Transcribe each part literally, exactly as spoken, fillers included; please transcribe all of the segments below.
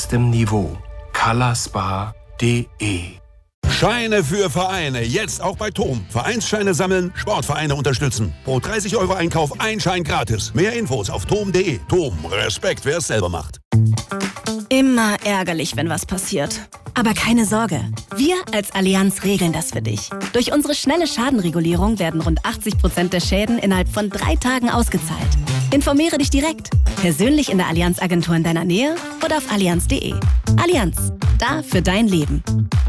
bestem Niveau. color-spa punkt de. Scheine für Vereine, jetzt auch bei T O M. Vereinsscheine sammeln, Sportvereine unterstützen. Pro dreißig Euro Einkauf ein Schein gratis. Mehr Infos auf tom punkt de. T O M, Respekt, wer es selber macht. Immer ärgerlich, wenn was passiert. Aber keine Sorge, wir als Allianz regeln das für dich. Durch unsere schnelle Schadenregulierung werden rund achtzig Prozent der Schäden innerhalb von drei Tagen ausgezahlt. Informiere dich direkt, persönlich in der Allianz-Agentur in deiner Nähe oder auf allianz punkt de. Allianz, da für dein Leben.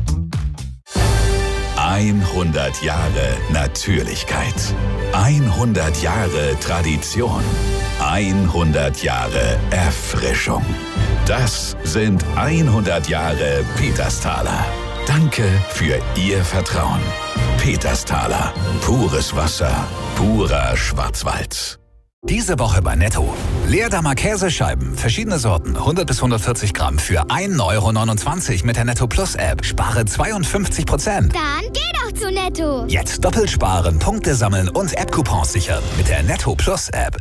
hundert Jahre Natürlichkeit. hundert Jahre Tradition. hundert Jahre Erfrischung. Das sind hundert Jahre Petersthaler. Danke für Ihr Vertrauen. Petersthaler. Pures Wasser. Purer Schwarzwald. Diese Woche bei Netto. Leerdammer Käsescheiben, verschiedene Sorten, hundert bis hundertvierzig Gramm für ein Euro neunundzwanzig mit der Netto Plus App. Spare zweiundfünfzig Prozent. Dann geh doch zu Netto. Jetzt doppelt sparen, Punkte sammeln und App-Coupons sichern mit der Netto Plus App.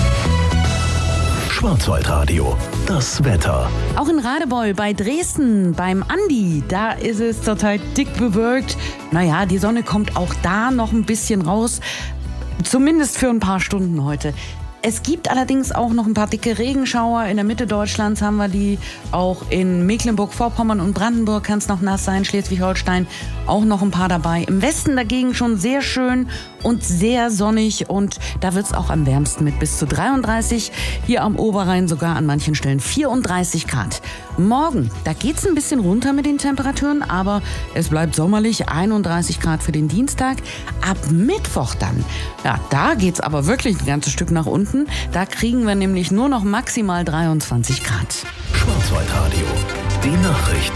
Schwarzwaldradio, das Wetter. Auch in Radebeul bei Dresden, beim Andi, da ist es zurzeit dick bewölkt. Naja, die Sonne kommt auch da noch ein bisschen raus. Zumindest für ein paar Stunden heute. Es gibt allerdings auch noch ein paar dicke Regenschauer. In der Mitte Deutschlands haben wir die. Auch in Mecklenburg-Vorpommern und Brandenburg kann es noch nass sein. Schleswig-Holstein auch noch ein paar dabei. Im Westen dagegen schon sehr schön und sehr sonnig. Und da wird es auch am wärmsten mit bis zu dreiunddreißig. Hier am Oberrhein sogar an manchen Stellen vierunddreißig Grad. Morgen, da geht es ein bisschen runter mit den Temperaturen. Aber es bleibt sommerlich, einunddreißig Grad für den Dienstag. Ab Mittwoch dann, ja, da geht es aber wirklich ein ganzes Stück nach unten. Da kriegen wir nämlich nur noch maximal dreiundzwanzig Grad. Schwarzwaldradio, die Nachrichten.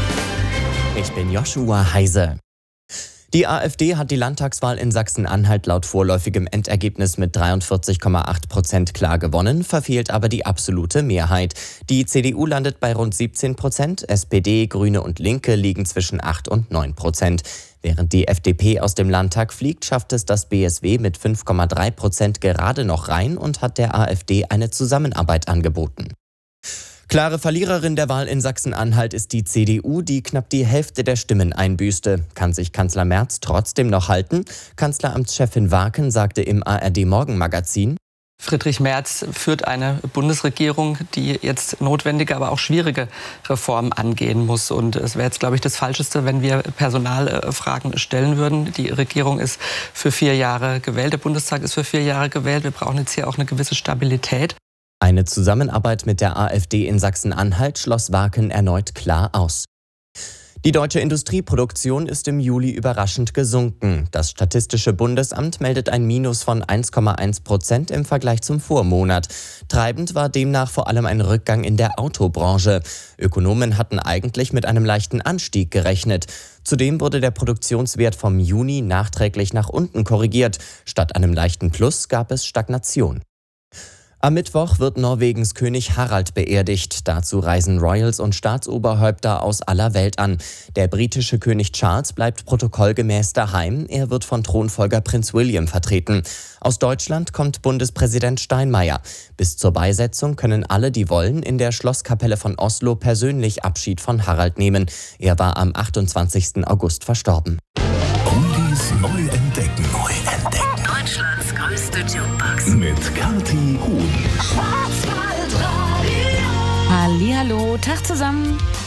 Ich bin Joshua Heise. Die AfD hat die Landtagswahl in Sachsen-Anhalt laut vorläufigem Endergebnis mit dreiundvierzig Komma acht Prozent klar gewonnen, verfehlt aber die absolute Mehrheit. Die C D U landet bei rund siebzehn Prozent, S P D, Grüne und Linke liegen zwischen acht und neun Prozent. Während die F D P aus dem Landtag fliegt, schafft es das B S W mit fünf Komma drei Prozent gerade noch rein und hat der AfD eine Zusammenarbeit angeboten. Klare Verliererin der Wahl in Sachsen-Anhalt ist die C D U, die knapp die Hälfte der Stimmen einbüßte. Kann sich Kanzler Merz trotzdem noch halten? Kanzleramtschefin Waken sagte im A R D-Morgenmagazin: Friedrich Merz führt eine Bundesregierung, die jetzt notwendige, aber auch schwierige Reformen angehen muss. Und es wäre jetzt, glaube ich, das Falscheste, wenn wir Personalfragen stellen würden. Die Regierung ist für vier Jahre gewählt, der Bundestag ist für vier Jahre gewählt. Wir brauchen jetzt hier auch eine gewisse Stabilität. Eine Zusammenarbeit mit der AfD in Sachsen-Anhalt schloss Waken erneut klar aus. Die deutsche Industrieproduktion ist im Juli überraschend gesunken. Das Statistische Bundesamt meldet ein Minus von eins Komma eins Prozent im Vergleich zum Vormonat. Treibend war demnach vor allem ein Rückgang in der Autobranche. Ökonomen hatten eigentlich mit einem leichten Anstieg gerechnet. Zudem wurde der Produktionswert vom Juni nachträglich nach unten korrigiert. Statt einem leichten Plus gab es Stagnation. Am Mittwoch wird Norwegens König Harald beerdigt. Dazu reisen Royals und Staatsoberhäupter aus aller Welt an. Der britische König Charles bleibt protokollgemäß daheim. Er wird von Thronfolger Prinz William vertreten. Aus Deutschland kommt Bundespräsident Steinmeier. Bis zur Beisetzung können alle, die wollen, in der Schlosskapelle von Oslo persönlich Abschied von Harald nehmen. Er war am achtundzwanzigsten August verstorben. Oldies neu entdecken. Neu entdecken. Deutschlands größte Jukebox. Mit Kathi Huhn. Schwarzwaldradio. Hallihallo, Tag zusammen.